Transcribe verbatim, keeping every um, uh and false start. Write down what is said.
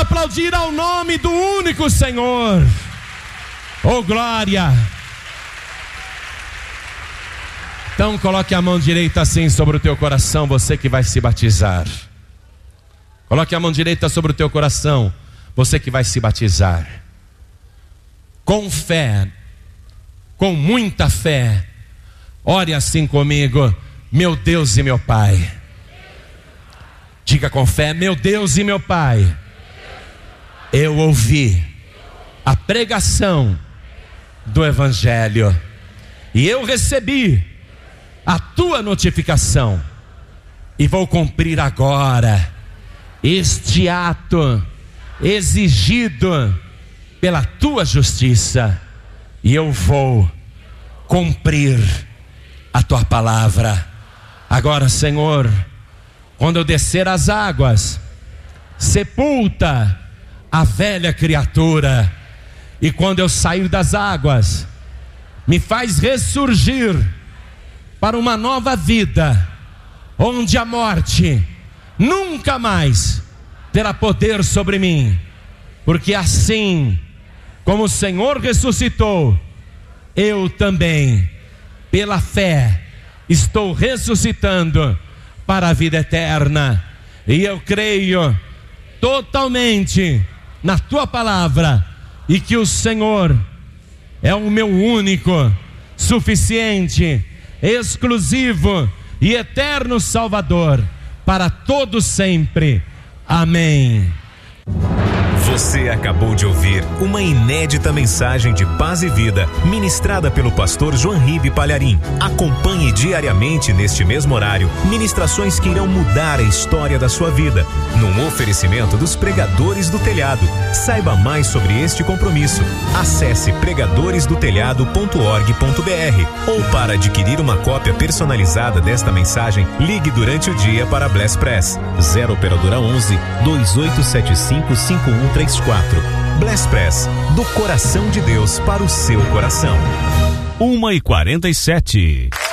aplaudir ao nome do único Senhor. Oh, glória! Então coloque a mão direita assim sobre o teu coração, você que vai se batizar. Coloque a mão direita sobre o teu coração, você que vai se batizar. Com fé, com muita fé, ore assim comigo: meu Deus e meu Pai. Diga com fé: meu Deus e meu Pai, eu ouvi a pregação do Evangelho e eu recebi a tua notificação e vou cumprir agora este ato exigido pela tua justiça, e eu vou cumprir a tua palavra. Agora, Senhor, quando eu descer as águas, sepulta a velha criatura, e quando eu sair das águas, me faz ressurgir para uma nova vida, onde a morte nunca mais terá poder sobre mim, porque assim como o Senhor ressuscitou, eu também, pela fé, estou ressuscitando para a vida eterna, e eu creio totalmente na tua palavra, e que o Senhor é o meu único, suficiente, exclusivo e eterno Salvador para todo sempre. Amém. Você acabou de ouvir uma inédita mensagem de paz e vida, ministrada pelo pastor João Ribe Palharim. Acompanhe diariamente neste mesmo horário ministrações que irão mudar a história da sua vida, num oferecimento dos Pregadores do Telhado. Saiba mais sobre este compromisso. Acesse pregadores do telhado ponto org ponto br, ou para adquirir uma cópia personalizada desta mensagem, ligue durante o dia para a Bless Press zero operadora onze, dois oito sete cinco, cinco um três quatro. Bless Press, do coração de Deus para o seu coração. uma e quarenta e sete.